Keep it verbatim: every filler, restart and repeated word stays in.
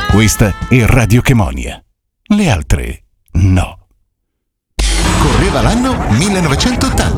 Questa è Radio Chemonia. Le altre no. Correva l'anno millenovecentottanta.